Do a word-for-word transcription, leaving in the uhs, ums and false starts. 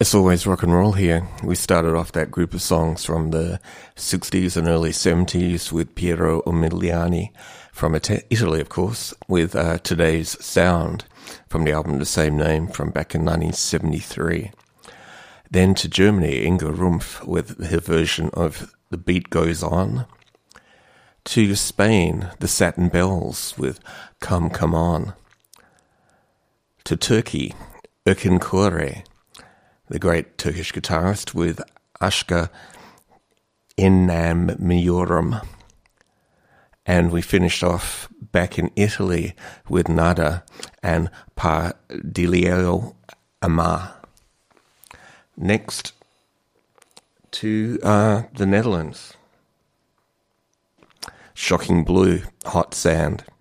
It's always rock and roll here. We started off that group of songs from the sixties and early seventies with Piero Umiliani from Italy, of course, with uh, Today's Sound from the album the same name from back in nineteen seventy-three. Then to Germany, Inga Rumpf with her version of The Beat Goes On. To Spain, the Satin Bells with Come Come On. To Turkey, Erkin Koray, the great Turkish guitarist with Aşka İnanmıyorum. And we finished off back in Italy with Nada and Pardilio Amar. Next to uh, the Netherlands. Shocking Blue, Hot Sand.